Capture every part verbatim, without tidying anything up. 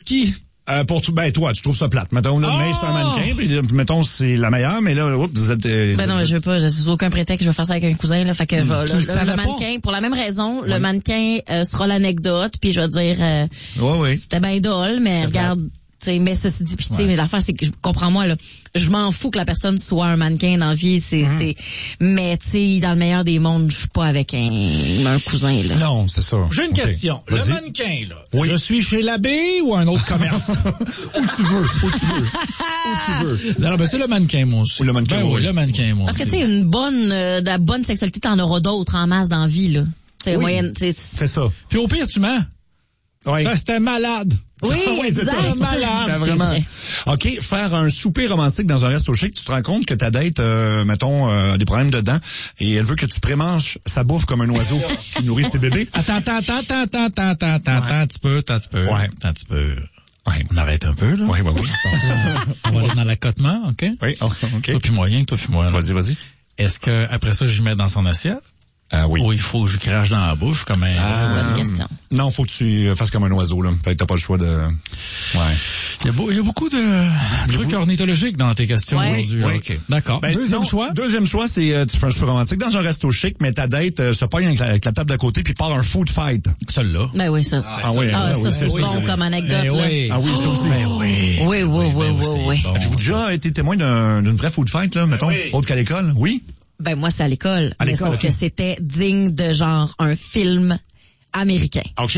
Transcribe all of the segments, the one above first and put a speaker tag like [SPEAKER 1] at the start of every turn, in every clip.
[SPEAKER 1] qui?
[SPEAKER 2] Euh, pour tout, ben toi, tu trouves ça plate. Mettons, là,
[SPEAKER 1] Oh!
[SPEAKER 2] mais c'est un mannequin, puis là, mettons, c'est la meilleure, mais là, oups, vous êtes... Euh,
[SPEAKER 3] Ben non, je veux pas, j'ai aucun prétexte, je vais faire ça avec un cousin, là, fait que je vais,
[SPEAKER 1] Tu
[SPEAKER 3] le,
[SPEAKER 1] le savais
[SPEAKER 3] le mannequin,
[SPEAKER 1] pas?
[SPEAKER 3] pour la même raison, le mannequin euh, sera l'anecdote, puis je vais dire, euh,
[SPEAKER 2] ouais, ouais.
[SPEAKER 3] c'était ben drôle, mais regarde, tu sais, mais ceci dit, puis tu sais,
[SPEAKER 2] Ouais.
[SPEAKER 3] l'affaire, c'est que, je- comprends-moi, là, je m'en fous que la personne soit un mannequin dans la vie, c'est,
[SPEAKER 2] Mm-hmm.
[SPEAKER 3] c'est, mais tu sais, dans le meilleur des mondes, je suis pas avec un, un cousin, là.
[SPEAKER 2] Non, c'est ça.
[SPEAKER 1] J'ai une
[SPEAKER 2] Ok.
[SPEAKER 1] question.
[SPEAKER 2] Vas-y.
[SPEAKER 1] Le mannequin, là.
[SPEAKER 2] Oui.
[SPEAKER 1] Je suis chez l'abbé ou un autre commerce?
[SPEAKER 2] Où tu veux, où tu veux. Où tu veux.
[SPEAKER 1] Non, non, ben c'est le mannequin, moi aussi.
[SPEAKER 2] Ou le mannequin,
[SPEAKER 1] Ben oui,
[SPEAKER 2] oui.
[SPEAKER 1] le mannequin, moi
[SPEAKER 3] Parce que
[SPEAKER 1] aussi.
[SPEAKER 3] tu sais, une bonne, euh, de la bonne sexualité, t'en auras d'autres en masse dans la vie, là. Tu sais,
[SPEAKER 2] Oui.
[SPEAKER 3] moyenne, tu sais,
[SPEAKER 2] C'est ça.
[SPEAKER 1] Puis au pire, tu mens.
[SPEAKER 2] Oui.
[SPEAKER 1] Ça, c'était malade.
[SPEAKER 3] oui,
[SPEAKER 2] Oui, c'est ça.
[SPEAKER 3] exact.
[SPEAKER 1] Malade.
[SPEAKER 2] T'as
[SPEAKER 3] C'est
[SPEAKER 2] vraiment.
[SPEAKER 3] vrai.
[SPEAKER 2] OK, faire un souper romantique dans un resto chic, tu te rends compte que ta date, euh, mettons, euh, a des problèmes dedans, et elle veut que tu prémanges sa bouffe comme un oiseau qui nourrit ses bébés.
[SPEAKER 1] Attends, attends, attends, attends, attends, attends, attends, attends, attends un petit peu, attends un petit peu.
[SPEAKER 2] Ouais.
[SPEAKER 1] Attends un petit peu.
[SPEAKER 2] Ouais.
[SPEAKER 1] On arrête un peu, là.
[SPEAKER 2] Oui, oui, oui.
[SPEAKER 1] On va aller dans l'accotement, OK?
[SPEAKER 2] Oui, oh, OK.
[SPEAKER 1] Toi puis moyen, toi puis moi. là.
[SPEAKER 2] Vas-y, vas-y.
[SPEAKER 1] Est-ce que après ça, je mets dans son assiette?
[SPEAKER 2] Ah oui.
[SPEAKER 1] Ou il faut que je crache dans la bouche comme un...
[SPEAKER 2] Ah,
[SPEAKER 3] bonne question.
[SPEAKER 2] Non, faut que tu fasses comme un oiseau, là. Fait que t'as pas le choix de... Ouais.
[SPEAKER 1] Il y a, beau, il y a beaucoup de trucs ornithologiques dans tes questions
[SPEAKER 3] Ouais.
[SPEAKER 1] aujourd'hui. là.
[SPEAKER 2] Oui.
[SPEAKER 1] OK. D'accord.
[SPEAKER 2] Ben,
[SPEAKER 1] Deuxième
[SPEAKER 2] sinon,
[SPEAKER 1] choix?
[SPEAKER 2] Deuxième choix, c'est euh, tu fais un super romantique dans un resto chic, mais ta date euh, se pogne avec la, avec la table d'à côté puis part un food fight.
[SPEAKER 1] Celle-là.
[SPEAKER 3] Ben oui, ça.
[SPEAKER 2] Ah oui,
[SPEAKER 3] Ah,
[SPEAKER 2] ah
[SPEAKER 3] ça,
[SPEAKER 2] oui,
[SPEAKER 3] c'est
[SPEAKER 2] oui,
[SPEAKER 3] bon
[SPEAKER 2] oui.
[SPEAKER 3] comme anecdote,
[SPEAKER 1] Ben
[SPEAKER 3] là.
[SPEAKER 1] oui.
[SPEAKER 2] Ah oui, ça aussi.
[SPEAKER 1] Ben oui.
[SPEAKER 3] Oui, oui, oui,
[SPEAKER 1] ben
[SPEAKER 3] oui,
[SPEAKER 1] c'est
[SPEAKER 3] oui.
[SPEAKER 1] bon.
[SPEAKER 2] Avez-vous déjà été témoin d'un- d'une vraie food fight, là, mettons, autre qu'à l'école? Oui?
[SPEAKER 3] Ben moi, c'est à l'école.
[SPEAKER 2] À
[SPEAKER 3] Mais
[SPEAKER 2] l'école,
[SPEAKER 3] sauf
[SPEAKER 2] ok.
[SPEAKER 3] que c'était digne de genre un film américain.
[SPEAKER 2] OK.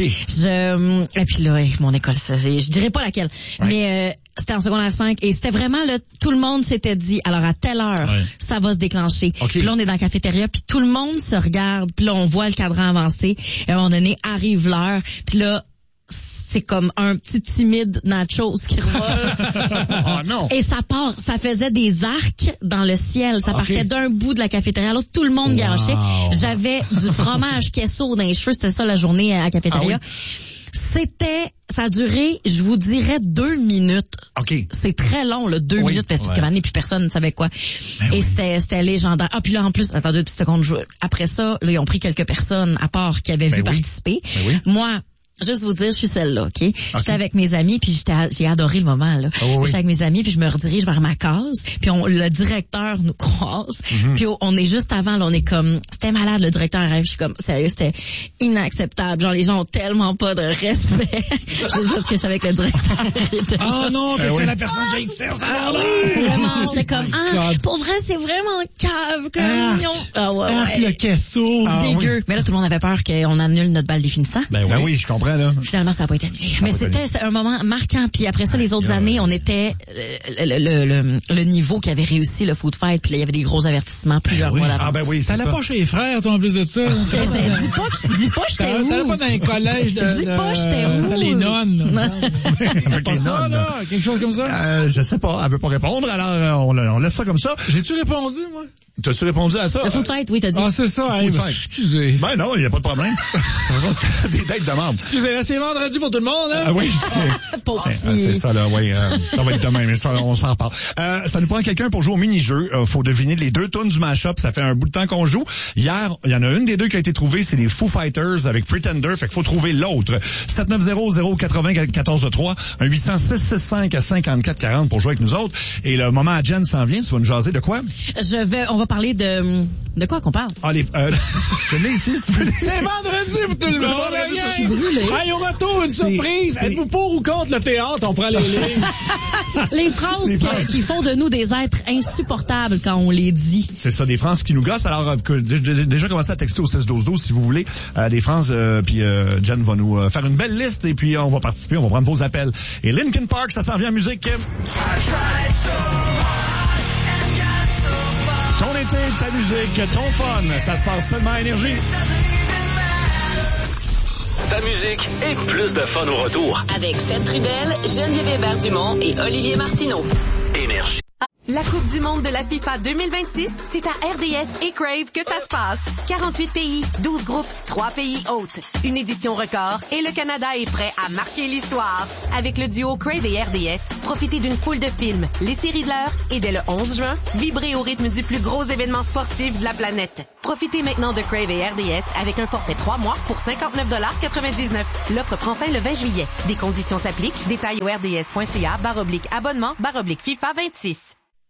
[SPEAKER 3] Je, et puis là, ouais, mon école, ça, c'est- je dirais pas laquelle,
[SPEAKER 2] Ouais.
[SPEAKER 3] mais euh, c'était en secondaire cinq et c'était vraiment là, tout le monde s'était dit, alors à telle heure,
[SPEAKER 1] Ouais.
[SPEAKER 3] ça va se déclencher.
[SPEAKER 2] Ok.
[SPEAKER 3] Puis là, on est dans la cafétéria, puis tout le monde se regarde, puis là, on voit le cadran avancer. Et à un moment donné, arrive l'heure, puis là, c'est comme un petit timide nachos qui revole.
[SPEAKER 2] Oh non!
[SPEAKER 3] Et ça part, ça faisait des arcs dans le ciel. Ça
[SPEAKER 2] Ok.
[SPEAKER 3] partait d'un bout de la cafétéria à l'autre. Tout le monde
[SPEAKER 1] Wow.
[SPEAKER 3] garochait. J'avais du fromage queso dans les cheveux. C'était ça la journée à la cafétéria.
[SPEAKER 2] Ah
[SPEAKER 3] C'était, ça a duré, je vous dirais, deux minutes.
[SPEAKER 2] OK.
[SPEAKER 3] C'est très long, là, deux
[SPEAKER 2] Oui.
[SPEAKER 3] minutes, parce
[SPEAKER 1] Ouais.
[SPEAKER 3] qu'à un moment donné, puis personne ne savait quoi.
[SPEAKER 1] Ben
[SPEAKER 3] Et
[SPEAKER 1] oui.
[SPEAKER 3] c'était, c'était légendaire. Ah, puis là, en plus, attendez deux petites secondes, je- après ça, là, ils ont pris quelques personnes à part qui avaient
[SPEAKER 2] Ben
[SPEAKER 3] vu
[SPEAKER 2] oui.
[SPEAKER 3] participer.
[SPEAKER 2] Ben oui.
[SPEAKER 3] Moi, juste vous dire, je suis celle-là, OK? J'étais avec mes amis, puis j'étais, à- j'ai adoré le moment, là.
[SPEAKER 2] Ah oui, oui.
[SPEAKER 3] J'étais avec mes amis, puis je me redirige vers ma case, puis on, le directeur nous croise,
[SPEAKER 2] Mhm.
[SPEAKER 3] puis on est juste avant, là, on est comme, c'était malade, le directeur arrive, je suis comme, sérieux, c'était inacceptable. Genre, les gens ont tellement pas de respect. Juste parce que je suis avec le directeur. il était
[SPEAKER 1] Oh non, t'étais
[SPEAKER 2] oui.
[SPEAKER 1] la personne que j'ai ici, on s'en
[SPEAKER 3] ah
[SPEAKER 1] va.
[SPEAKER 3] oui, vraiment, j'étais comme,
[SPEAKER 1] my
[SPEAKER 3] ah,
[SPEAKER 1] God.
[SPEAKER 3] pour vrai, c'est vraiment cave, comme
[SPEAKER 1] Arc.
[SPEAKER 3] mignon. Ah ouais,
[SPEAKER 1] Arc,
[SPEAKER 3] ouais.
[SPEAKER 1] le queso.
[SPEAKER 2] Ah,
[SPEAKER 3] Dégueu. Mais là, tout le monde avait peur qu'on annule notre balle définissant.
[SPEAKER 1] Ben
[SPEAKER 2] Ben
[SPEAKER 1] oui.
[SPEAKER 2] oui, je comprends, là.
[SPEAKER 3] Finalement, ça n'a pas été annulé. Mais
[SPEAKER 2] pas
[SPEAKER 3] c'était c'est un moment marquant. Puis après ça, les autres années, on était euh, le, le, le, le niveau qui avait réussi le food fight. Puis là, il y avait des gros avertissements plusieurs
[SPEAKER 1] oui.
[SPEAKER 3] mois d'avance.
[SPEAKER 2] Ah ben oui, c'est
[SPEAKER 1] T'allais
[SPEAKER 2] ça.
[SPEAKER 1] pas chez les frères, toi, en plus de ça.
[SPEAKER 3] Mais c'est- Dis pas que dis pas que j'étais
[SPEAKER 1] T'allais t'allais
[SPEAKER 3] où.
[SPEAKER 1] pas dans les collèges de...
[SPEAKER 3] Dis pas,
[SPEAKER 1] de-
[SPEAKER 3] j'étais où.
[SPEAKER 1] dans les nonnes. là.
[SPEAKER 2] Avec
[SPEAKER 1] Pas
[SPEAKER 2] les
[SPEAKER 1] ça,
[SPEAKER 2] nonnes, là.
[SPEAKER 1] là? Quelque chose comme ça?
[SPEAKER 2] Euh, je sais pas, elle veut pas répondre, alors euh, on, on laisse ça comme ça.
[SPEAKER 1] J'ai-tu répondu, moi?
[SPEAKER 2] T'as-tu répondu à ça?
[SPEAKER 3] Le food fight, oui, t'as dit.
[SPEAKER 1] Ah, c'est ça.
[SPEAKER 2] Food
[SPEAKER 1] Hey,
[SPEAKER 2] fight.
[SPEAKER 1] excusez.
[SPEAKER 2] Ben non, il y a pas de problème. Des dates de membres.
[SPEAKER 1] Excusez, là, c'est vendredi pour tout le monde, hein?
[SPEAKER 2] Ah oui,
[SPEAKER 3] Pauvre
[SPEAKER 2] c'est,
[SPEAKER 3] petit.
[SPEAKER 2] c'est ça là, oui, euh, ça va être demain, mais ça, on s'en reparle. Euh, ça nous prend quelqu'un pour jouer au mini-jeu. Euh, faut deviner les deux tunes du mash-up. Ça fait un bout de temps qu'on joue. Hier, il y en a une des deux qui a été trouvée, c'est les Foo Fighters avec Pretender. Fait qu'il faut trouver l'autre. sept neuf zéro zéro quatre-vingts quatorze trois, un huit cents six six cinq cinquante-quatre quarante pour jouer avec nous autres. Et le moment à Jen s'en vient. Tu vas nous jaser de quoi?
[SPEAKER 3] Je vais, on va parler de, de quoi qu'on parle?
[SPEAKER 2] Ah, les, euh, je l'ai ici, si tu veux.
[SPEAKER 1] C'est vendredi pour tout le monde, la
[SPEAKER 2] vendredi,
[SPEAKER 1] gang.
[SPEAKER 2] je suis
[SPEAKER 3] brûlé.
[SPEAKER 1] Hey, au retour, une
[SPEAKER 2] C'est-
[SPEAKER 1] surprise.
[SPEAKER 2] c'est-
[SPEAKER 1] Êtes-vous pour ou contre le théâtre? On prend les lignes.
[SPEAKER 3] Les phrases
[SPEAKER 2] Les
[SPEAKER 3] que-
[SPEAKER 2] phrases.
[SPEAKER 3] qui font de nous des êtres insupportables quand on les dit.
[SPEAKER 2] C'est ça, des phrases qui nous gossent. Alors, euh, que- j'ai j'ai déjà commencé à texter au seize douze douze si vous voulez euh, des phrases. Euh, puis euh, Jen va nous euh, faire une belle liste et puis euh, on va participer, on va prendre vos appels. Et Linkin Park, ça s'en vient en musique. Ton été, ta musique, ton fun, ça se passe seulement à Énergie.
[SPEAKER 4] Ta musique et plus de fun au retour.
[SPEAKER 5] Avec Seb Trudel, Geneviève Hébert-Dumont et Olivier Martineau.
[SPEAKER 4] Énergie.
[SPEAKER 6] La Coupe du monde de la FIFA deux mille vingt-six, c'est à R D S et Crave que ça se passe. quarante-huit pays, douze groupes, trois pays hôtes. Une édition record et le Canada est prêt à marquer l'histoire. Avec le duo Crave et R D S, profitez d'une foule de films, les séries de l'heure Et dès le onze juin, vibrez au rythme du plus gros événement sportif de la planète. Profitez maintenant de Crave et R D S avec un forfait trois mois pour cinquante-neuf quatre-vingt-dix-neuf. L'offre prend fin le vingt juillet. Des conditions s'appliquent. Détails au rds.ca barre oblique abonnement barre oblique FIFA vingt-six.